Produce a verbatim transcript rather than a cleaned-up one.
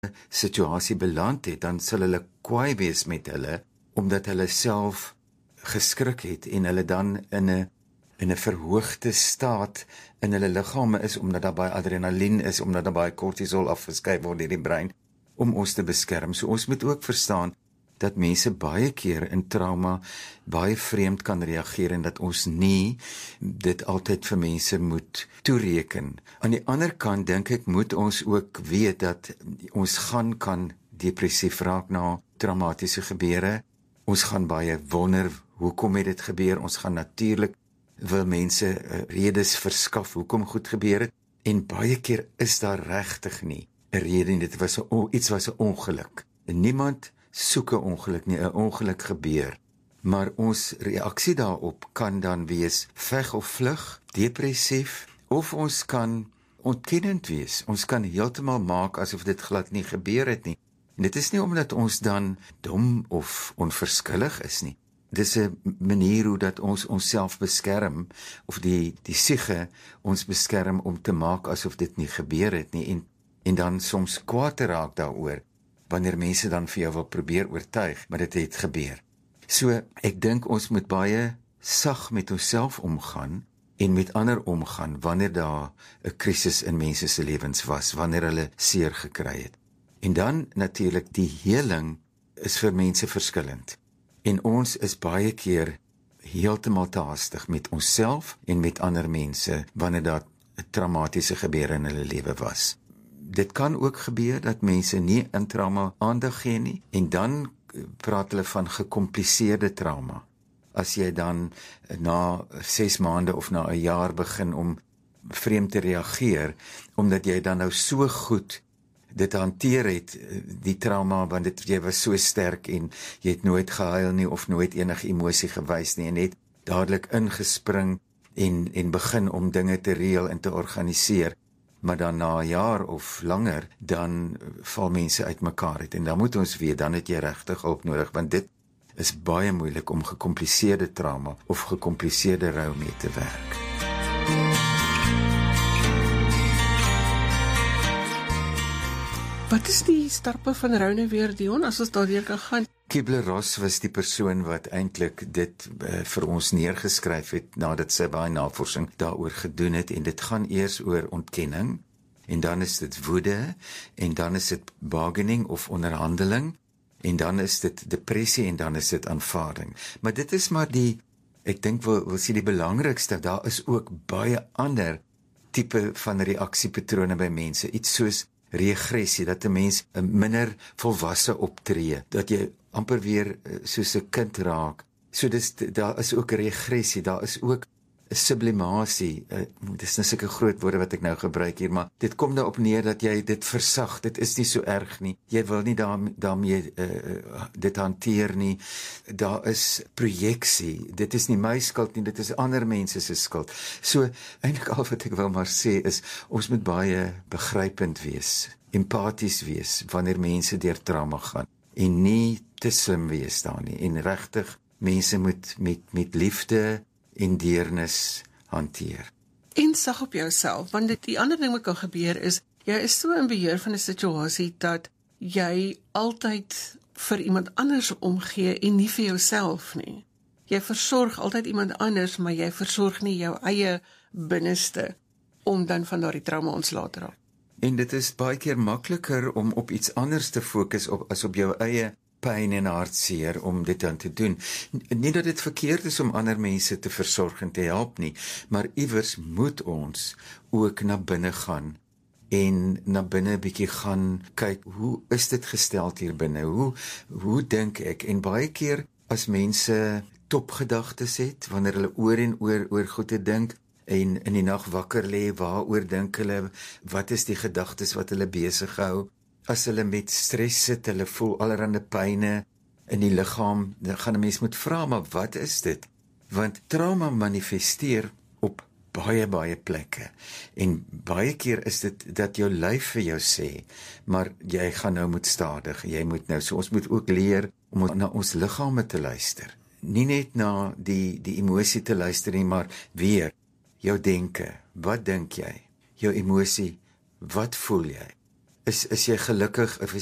situasie beland het, dan sal hulle kwaai wees met hulle, omdat hulle self geskrik het en hulle dan in 'n in 'n verhoogde staat in hulle liggame is, omdat daar baie adrenalien is, omdat daar baie kortisol afgeskei word deur die brein, om ons te beskerm. So ons moet ook verstaan dat mense baie keer in trauma baie vreemd kan reageer en dat ons nie dit altyd vir mense moet toereken. Aan die ander kant dink ek moet ons ook weet dat ons gaan kan depressief raak na traumatiese gebeure. Ons gaan baie wonder hoekom het dit gebeur. Ons gaan natuurlik wil mense uh, redes verskaf hoekom goed gebeur het, en baie keer is daar regtig nie 'n rede nie. Dit was 'n oh, iets was 'n ongeluk. En niemand soek 'n ongeluk nie, 'n ongeluk gebeur. Maar ons reaksie daarop kan dan wees veg of vlug, depressief, of ons kan ontkennend wees. Ons kan heeltemal maak asof dit glad nie gebeur het nie. En dit is nie omdat ons dan dom of onverskillig is nie. Dis 'n manier hoe dat ons onsself beskerm, of die die siege ons beskerm om te maak asof dit nie gebeur het nie, en, en dan soms kwaad te raak daaroor, wanneer mense dan vir jou wil probeer oortuig, maar dit het gebeur. So, ek dink ons moet baie sag met onsself omgaan, en met ander omgaan, wanneer daar 'n krisis in mense se lewens was, wanneer hulle seer gekry het. En dan natuurlik die heling is vir mense verskillend. En ons is baie keer heeltemal te haastig met onsself en met ander mense wanneer daar 'n traumatiese gebeure in hulle lewe was. Dit kan ook gebeur dat mense nie in trauma aandag gee nie, en dan praat hulle van gekompliseerde trauma. As jy dan na ses maande of na 'n jaar begin om vreemd te reageer, omdat jy dan nou so goed dit hanteer het, die trauma, want dit, jy was so sterk en jy het nooit gehuil nie of nooit enige emosie gewys nie, en het dadelik ingespring en, en begin om dinge te reël en te organiseer, maar dan na 'n jaar of langer, dan val mense uitmekaar uit, en dan moet ons weet, dan het jy regtig hulp nodig, want dit is baie moeilik om gekompliseerde trauma of gekompliseerde rou mee te werk. Wat is die stappe van rou nou weer, Dion, as ons daardeur kan gaan? Kubler-Ross was die persoon wat eintlik dit uh, vir ons neergeskryf het, nadat sy baie navorsing daaroor gedoen het, en dit gaan eers oor ontkenning, en dan is dit woede, en dan is dit bargaining of onderhandeling, en dan is dit depressie, en dan is dit aanvaarding. Maar dit is maar die, ek dink wil, wil sê die belangrikste, daar is ook baie ander tipe van reaksiepatrone by mense, iets soos regressie, dat 'n mens minder volwasse optree, dat jy amper weer soos 'n kind raak. So dis, daar is ook regressie, daar is ook 'n sublimasie, uh, dis nou sulke groot woorde wat ek nou gebruik hier, maar dit kom daarop neer dat jy dit versag, dit is nie so erg nie, jy wil nie daar, daarmee uh, dit hanteer nie, daar is projeksie, dit is nie my skuld nie, dit is ander mense se skuld. So, eintlik al wat ek wil maar sê is, ons moet baie begrypend wees, empaties wees, wanneer mense deur trauma gaan, en nie te slim wees daar nie, en regtig, mense moet met, met liefde en deernis hanteer. En sag op jouself, want dit, die ander ding wat kan gebeur is, jy is so in beheer van 'n situasie, dat jy altyd vir iemand anders omgee, en nie vir jouself nie. Jy versorg altyd iemand anders, maar jy versorg nie jou eie binneste, om dan van daardie trauma ontslae te raak. En dit is baie keer makliker om op iets anders te fokus, op, as op jou eie pyn en hartseer, om dit dan te doen. Nie dat dit verkeerd is om ander mense te versorg en te help nie, maar iewers moet ons ook na binne gaan, en na binne 'n bietjie gaan kyk, hoe is dit gesteld hier binne, hoe, hoe dink ek, en baie keer as mense topgedagtes het, wanneer hulle oor en oor oor goed te dink, en in die nag wakker lê, waaroor dink hulle, wat is die gedagtes wat hulle besig hou, as hulle met stres sit, hulle voel allerhande pyne in die liggaam, dan gaan 'n mens moet vra, maar wat is dit? Want trauma manifesteer op baie, baie plekke, en baie keer is dit dat jou lyf vir jou sê, maar jy gaan nou moet stadig, jy moet nou, so ons moet ook leer om na ons liggame te luister, nie net na die, die emosie te luister nie, maar weer, jou denke, wat dink jy? Jou emosie, wat voel jy? is is jy gelukkig of